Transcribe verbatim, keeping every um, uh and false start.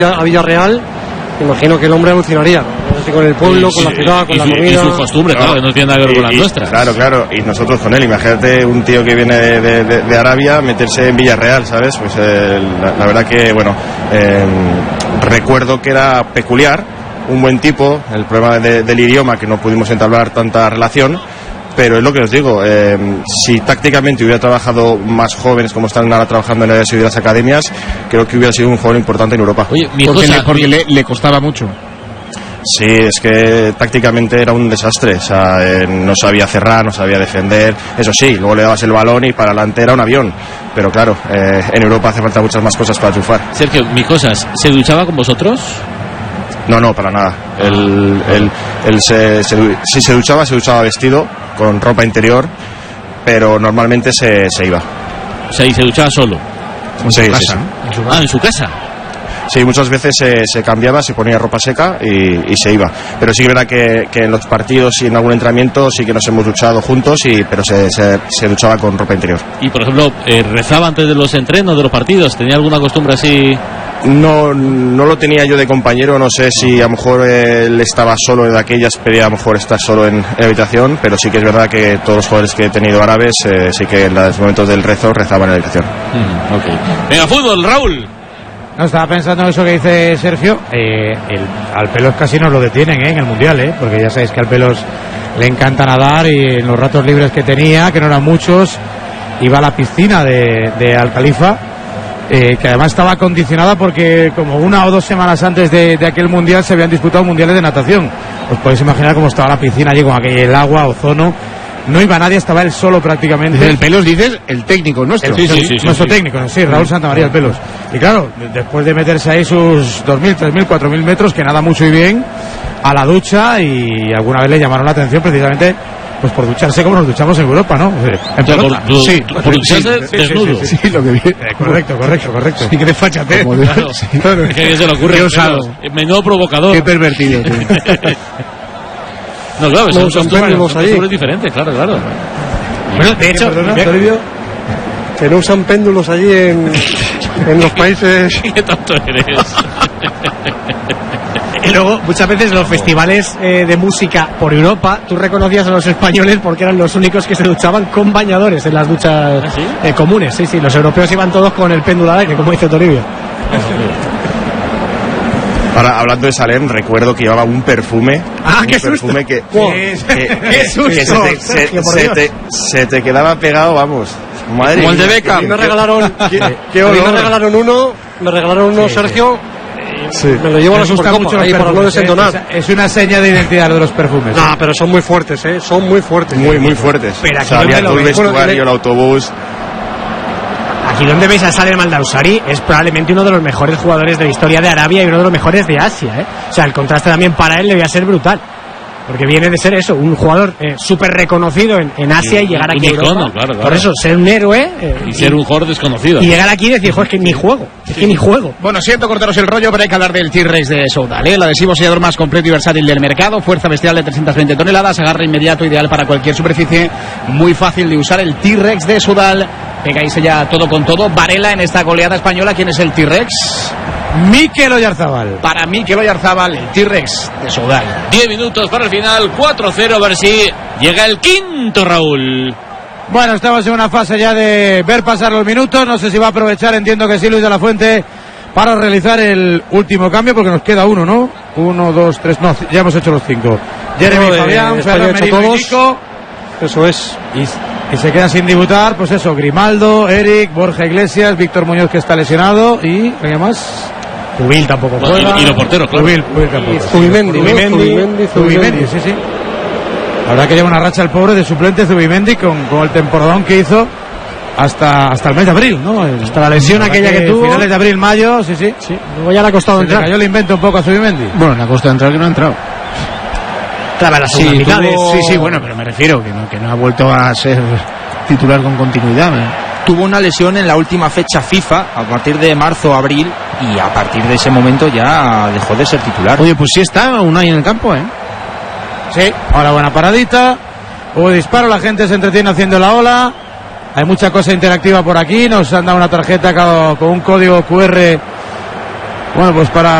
a Villarreal, imagino que el hombre alucinaría, así con el pueblo, sí, con sí, la ciudad, con y la su, comida. Y su costumbre, claro, que no tiene nada que ver con las nuestras. Claro, claro, y nosotros con él. Imagínate un tío que viene de, de, de, de Arabia meterse en Villarreal, ¿sabes? Pues eh, la, la verdad que, bueno, eh, recuerdo que era peculiar, un buen tipo, el problema de, del idioma, que no pudimos entablar tanta relación. Pero es lo que os digo, eh, si tácticamente hubiera trabajado más jóvenes como están ahora trabajando en las, las academias, creo que hubiera sido un jugador importante en Europa. Oye, mi porque, cosa, le, porque mi... le, le costaba mucho. Sí, es que tácticamente era un desastre, o sea, eh, no sabía cerrar, no sabía defender, eso sí, luego le dabas el balón y para adelante era un avión, pero claro, eh, en Europa hace falta muchas más cosas para triunfar. Sergio, mi cosas, ¿se duchaba con vosotros? No, no, para nada. Él, él, él se, se, si se duchaba, se duchaba vestido, con ropa interior, pero normalmente se, se iba. O sea, y se duchaba solo. En sí, su casa, sí, sí. Ah, en su casa. Sí, muchas veces se, se cambiaba, se ponía ropa seca y, y se iba. Pero sí que es verdad que, que en los partidos y en algún entrenamiento sí que nos hemos duchado juntos, y, pero se, se, se duchaba con ropa interior. Y, por ejemplo, eh, ¿rezaba antes de los entrenos, de los partidos? ¿Tenía alguna costumbre así? No, no lo tenía yo de compañero, no sé si a lo mejor él estaba solo de aquellas, pedía a lo mejor estar solo en, en la habitación, pero sí que es verdad que todos los jugadores que he tenido árabes eh, sí que en los momentos del rezo rezaban en la habitación. Mm, okay. Venga, fútbol, Raúl. No, estaba pensando en eso que dice Sergio. Eh, el, al Pelos casi nos lo detienen ¿eh? en el Mundial, ¿eh? porque ya sabéis que al Pelos le encanta nadar, y en los ratos libres que tenía, que no eran muchos, iba a la piscina de, de Al Khalifa, eh, que además estaba condicionada porque como una o dos semanas antes de, de aquel Mundial se habían disputado mundiales de natación. Os podéis imaginar cómo estaba la piscina allí con aquel el agua, ozono. No iba nadie, estaba él solo prácticamente. El Pelos, dices, el técnico nuestro. El, sí, sí, sí, sí, nuestro sí. técnico, sí, Raúl Santamaría, el Pelos. Y claro, después de meterse ahí sus dos mil, tres mil, cuatro mil metros, que nada mucho y bien, a la ducha, y alguna vez le llamaron la atención precisamente pues por ducharse como nos duchamos en Europa, ¿no? En pelota. Por, por, sí, por ducharse sí, desnudo. Sí, sí, sí, sí, lo que vi. Eh, correcto, correcto, correcto. Sí, que desfachate. Claro. Sí, claro. Es que se le ocurre. Qué osado. Menudo provocador. Qué pervertido. No, claro, no, son, son, son péndulos allí. Son diferentes, claro, claro. Bueno, de hecho, Toribio, que no usan péndulos allí en, en los países. ¿Qué tanto eres? Y luego, muchas veces en los festivales eh, de música por Europa, tú reconocías a los españoles porque eran los únicos que se duchaban con bañadores en las duchas ¿Ah, sí? eh, comunes. Sí, sí, los europeos iban todos con el péndulo al aire, como dice Toribio. Ahora, hablando de Salem, recuerdo que llevaba un perfume. ¡Ah, un qué perfume susto! que, Sí, que, que, ¡Qué susto! que se, te, se, Sergio, por se, Dios. te, se te quedaba pegado, vamos. Madre Como el de mía, Beckham. qué- Me regalaron, qué- qué, qué a mí me olor. regalaron uno, me regalaron uno, Sí, Sergio. Sí. Me lo llevo a la Me gustan Supercopa, mucho los ahí para no perfumes, desentonar. ¿eh? Es una seña de identidad de los perfumes. No, pero son muy fuertes, ¿eh? Son muy fuertes. Muy, muy fuertes. Pero aquí Salía no me lo todo el ves. vestuario, el autobús. Aquí donde veis a Salem Al-Dawsari es probablemente uno de los mejores jugadores de la historia de Arabia y uno de los mejores de Asia, ¿eh? O sea, el contraste también para él debía ser brutal. Porque viene de ser eso, un jugador eh, súper reconocido en, en Asia Sí, y llegar un aquí a icono, Europa. claro, claro. Por eso, ser un héroe eh, Y ser un jugador desconocido. y llegar aquí y decir, jo, es que ni juego, es que ni juego. Bueno, siento cortaros el rollo, pero hay que hablar del T-Rex de Soudal, ¿eh? El adhesivo sellador más completo y versátil del mercado, fuerza bestial de trescientas veinte toneladas, agarre inmediato, ideal para cualquier superficie, muy fácil de usar, el T-Rex de Soudal. Pegáis ya todo con todo. Varela en esta goleada española, ¿quién es el T-Rex? Mikel Oyarzábal. Para mí, Mikel Oyarzábal, el T-Rex de Soudal. Diez minutos para el final, cuatro cero, a ver si llega el quinto, Raúl. Bueno, estamos en una fase ya de ver pasar los minutos. No sé si va a aprovechar, entiendo que sí, Luis de la Fuente, para realizar el último cambio, porque nos queda uno, ¿no? Uno, dos, tres, no, ya hemos hecho los cinco. Jeremy No, de- Fabián, de Ferran España ha hecho Merino y todos. Nico. Eso es. Y, y se quedan sin debutar, pues eso, Grimaldo, Eric, Borja Iglesias, Víctor Muñoz, que está lesionado, y ¿alguien más? Zubil tampoco Bueno, juega. y, y los porteros, claro. Zubil, Zubil tampoco. Y Zubimendi, ¿no? Zubimendi, Zubimendi, Zubimendi, sí, sí. La verdad que lleva una racha el pobre de suplente Zubimendi con, con el temporadón que hizo hasta, hasta el mes de abril, ¿no? El- Hasta la lesión la aquella verdad que tuvo. Finales de abril, mayo, sí, sí. Sí, luego ya le ha costado Se le entrar. cayó el invento un poco a Zubimendi. Bueno, le ha costado entrar que no ha entrado. Claro, la segunda Sí, mitad tuvo- es- sí, sí, bueno, pero me refiero que no, que no ha vuelto a ser titular con continuidad, ¿eh? Tuvo una lesión en la última fecha FIFA a partir de marzo abril y a partir de ese momento ya dejó de ser titular. Oye, pues sí está un año en el campo, ¿eh? Sí, ahora buena paradita. Hubo disparo, la gente se entretiene haciendo la ola. Hay mucha cosa interactiva por aquí. Nos han dado una tarjeta con con un código Q R Bueno, pues para